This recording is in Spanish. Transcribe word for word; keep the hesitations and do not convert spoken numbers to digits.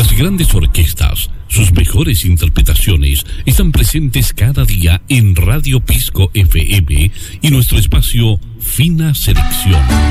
Las grandes orquestas, sus mejores interpretaciones, están presentes cada día en Radio Pisco F M y nuestro espacio Fina Selección.